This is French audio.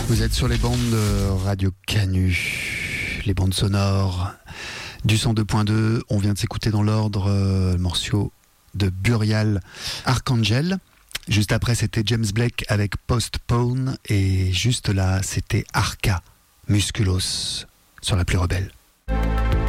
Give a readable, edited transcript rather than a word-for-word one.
Vous êtes sur les bandes de Radio Canu, les bandes sonores du 102.2. On vient de s'écouter dans l'ordre le morceau de Burial, Archangel. Juste après, c'était James Blake avec Postpone. Et juste là, c'était Arca, Musculos, sur la plus rebelle.